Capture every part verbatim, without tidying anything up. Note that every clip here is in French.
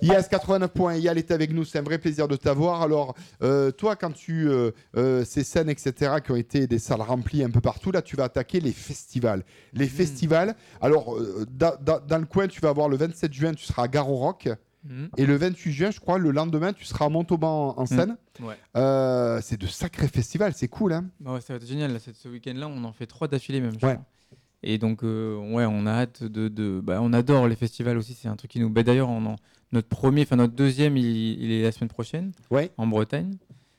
Yes, quatre-vingt-neuf points. Yal est avec nous. C'est un vrai plaisir de t'avoir. Alors, euh, toi, quand tu. Euh, euh, ces scènes, et cetera, qui ont été des salles remplies un peu partout, là, tu vas attaquer les festivals. Les mmh. festivals. Alors, euh, da, da, dans le coin, tu vas avoir le vingt-sept juin, tu seras à Gare au Rock. Mmh. Et le vingt-huit juin, je crois, le lendemain, tu seras à Montauban en, en scène. Mmh. Ouais. Euh, c'est de sacrés festivals. C'est cool, hein. Ouais, ça va être génial. Là, ce week-end-là, on en fait trois d'affilée, même. Je ouais. crois. Et donc, euh, ouais, on a hâte de. de bah, on adore les festivals aussi, c'est un truc qui nous. Bah, d'ailleurs, on en, notre premier, enfin notre deuxième, il, il est la semaine prochaine, ouais. en Bretagne.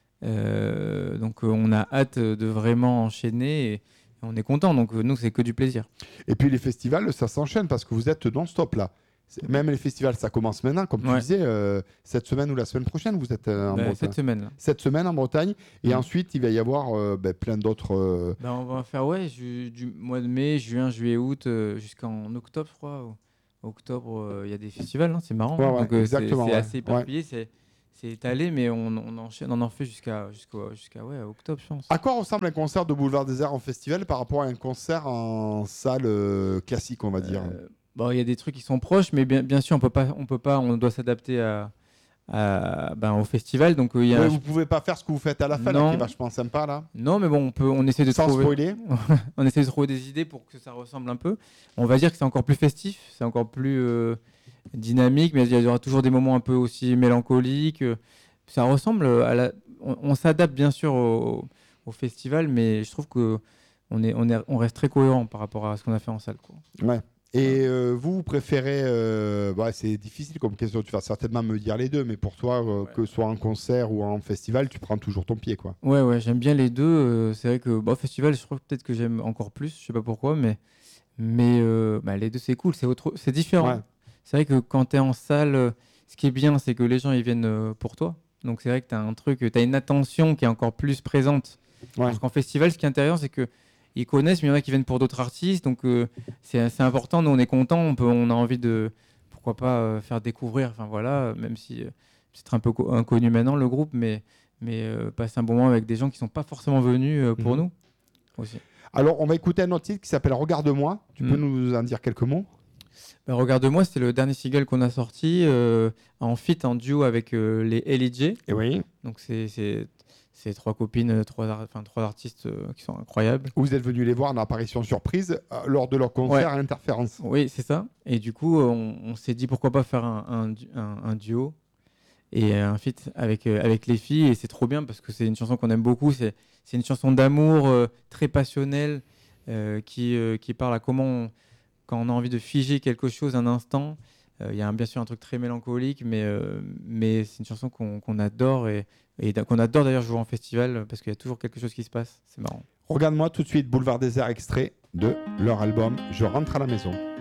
Euh, donc, euh, on a hâte de vraiment enchaîner et, et on est content. Donc, euh, nous, c'est que du plaisir. Et puis, les festivals, ça s'enchaîne parce que vous êtes non-stop là. Même les festivals, ça commence maintenant, comme tu ouais. disais, euh, cette semaine ou la semaine prochaine, vous êtes euh, en bah, Bretagne. Cette semaine. Là. Cette semaine en Bretagne. Et mmh. ensuite, il va y avoir euh, bah, plein d'autres. Euh... Bah, on va faire, ouais, ju- du mois de mai, juin, juillet, août, euh, jusqu'en octobre, je crois. Ou... Octobre, il euh, y a des festivals, hein, c'est marrant. Ouais, hein. ouais, Donc, euh, exactement, c'est, c'est ouais. assez éparpillé, ouais. c'est, c'est étalé, mais on, on, enchaîne, on en fait jusqu'à, jusqu'à, jusqu'à ouais, octobre, je pense. À quoi ressemble un concert de Boulevard des Arts en festival par rapport à un concert en salle euh, classique, on va dire euh... Bon, il y a des trucs qui sont proches, mais bien, bien sûr, on peut pas, on peut pas, on doit s'adapter à, à ben, au festival. Donc, euh, y a ouais, un... vous pouvez pas faire ce que vous faites à la fin, là, qui est vachement sympa là. Non, mais bon, on peut, on essaie de Sans trouver, spoiler. on essaie de trouver des idées pour que ça ressemble un peu. On va dire que c'est encore plus festif, c'est encore plus euh, dynamique, mais il y aura toujours des moments un peu aussi mélancoliques. Ça ressemble à la, on, on s'adapte bien sûr au, au festival, mais je trouve que on est, on est, on reste très cohérent par rapport à ce qu'on a fait en salle, quoi. Ouais. Et euh, vous, vous préférez, euh, bah, c'est difficile comme question, tu vas certainement me dire les deux, mais pour toi, euh, ouais. que ce soit en concert ou en festival, tu prends toujours ton pied, quoi. Ouais, ouais, j'aime bien les deux. Euh, c'est vrai que bah, au festival, je trouve peut-être que j'aime encore plus, je sais pas pourquoi, mais, mais euh, bah, les deux, c'est cool, c'est, autre... c'est différent. Ouais. C'est vrai que quand tu es en salle, ce qui est bien, c'est que les gens, ils viennent pour toi. Donc c'est vrai que tu as un truc, tu as une attention qui est encore plus présente. Ouais. Parce qu'en festival, ce qui est intéressant, c'est que ils connaissent, mais il y en a qui viennent pour d'autres artistes, donc euh, c'est assez important. Nous, on est contents, on, peut, on a envie de, pourquoi pas, euh, faire découvrir, enfin voilà, même si euh, c'est un peu co- inconnu maintenant, le groupe, mais, mais euh, passer un bon moment avec des gens qui ne sont pas forcément venus euh, pour mmh. nous aussi. Alors, on va écouter un autre titre qui s'appelle « Regarde-moi ». Tu mmh. peux nous en dire quelques mots ? Ben, Regarde-moi, c'était le dernier single qu'on a sorti euh, en feat, en duo avec euh, les L J. Et oui. Donc, c'est... c'est C'est trois copines, trois, ar- enfin, trois artistes euh, qui sont incroyables. Vous êtes venu les voir en apparition surprise euh, lors de leur concert ouais. à Interférence. Oui, c'est ça. Et du coup, on, on s'est dit pourquoi pas faire un, un, un, un duo et un feat avec, euh, avec les filles. Et c'est trop bien parce que c'est une chanson qu'on aime beaucoup. C'est, c'est une chanson d'amour euh, très passionnelle euh, qui, euh, qui parle à comment, on, quand on a envie de figer quelque chose un instant. Il euh, y a un, bien sûr un truc très mélancolique, mais, euh, mais c'est une chanson qu'on, qu'on adore et, et qu'on adore d'ailleurs jouer en festival parce qu'il y a toujours quelque chose qui se passe. C'est marrant. Regarde-moi tout de suite Boulevard des Arts, extrait de leur album Je rentre à la maison.